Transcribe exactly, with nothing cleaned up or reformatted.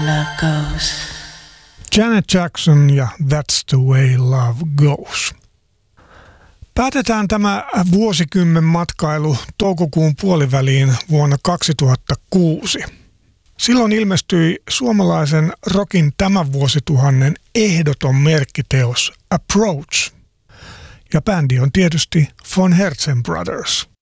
love goes. Janet Jackson ja That's the way love goes. Päätetään tämä vuosikymmen matkailu toukokuun puoliväliin vuonna kaksituhattakuusi. Silloon ilmestyi suomalaisen rockin tämän vuosituhannen ehdoton merkkiteos Approach. Ja bändi on tietysti Von Herzen Brothers.